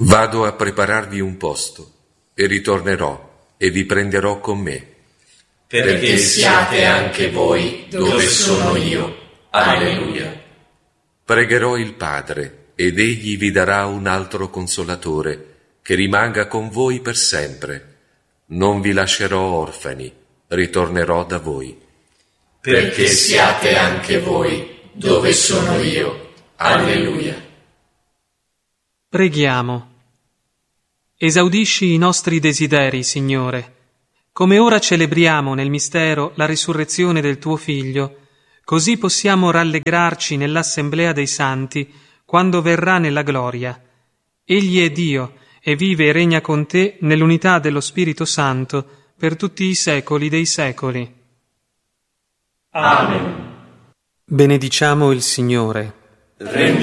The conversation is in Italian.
Vado a prepararvi un posto e ritornerò e vi prenderò con me, perché siate anche voi dove sono io. Alleluia. Pregherò il Padre ed egli vi darà un altro consolatore che rimanga con voi per sempre. Non vi lascerò orfani, ritornerò da voi. Perché siate anche voi dove sono io. Alleluia. Preghiamo. Esaudisci i nostri desideri, Signore. Come ora celebriamo nel mistero la risurrezione del tuo Figlio, così possiamo rallegrarci nell'assemblea dei santi quando verrà nella gloria. Egli è Dio e vive e regna con te nell'unità dello Spirito Santo per tutti i secoli dei secoli. Amen. Benediciamo il Signore.